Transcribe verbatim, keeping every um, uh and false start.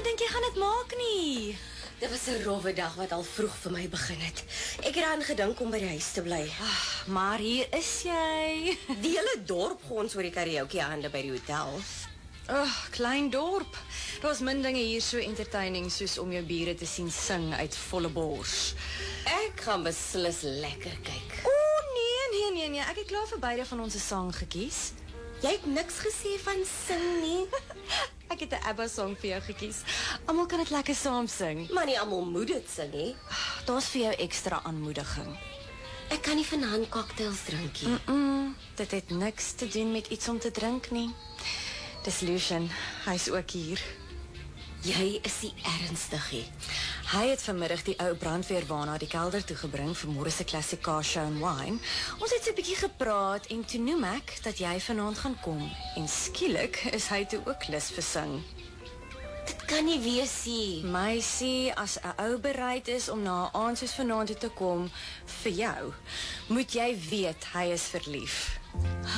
dink jy gaan dit maak nie? Dit was 'n rowwe dag wat al vroeg vir my begin het. Ek het aan gedink om by die huis te bly. Ach, maar hier is jy. Die hele dorp gons oor die karaoke hande by die hotel. Ag, klein dorp. Daar's min dinge hier so entertaining soos om jou bure te sien sing uit volle bors. Ek gaan beslis lekker kyk. O, nee, nee, nee, nee. Ek het klaar vir beide van ons 'n sang gekies. Jy het niks gesê van sing nie. Ek het 'n ABBA song vir jou gekies. Almal kan dit lekker saam sing. Maar nie almal moet dit sing nie. Daar's vir jou ekstra aanmoediging. Ek kan nie vanaand cocktails drink nie. Mm -mm, dit het niks te doen met iets om te drink nie. Dis Lucian, hy's ook hier. Jy is die ernstige. Hy het vanmiddag die ou brandweerwa na die kelder toe gebring vir môre se classic car show and wine. Ons het so 'n bietjie gepraat en toe noem ek dat jy vanaand gaan kom. En skielik is hy toe ook lus vir sing. Dit kan nie wees nie. Meisie, as 'n ou bereid is om na 'n aand soos vanaand toe te kom vir jou, moet jy weet hy is verlief.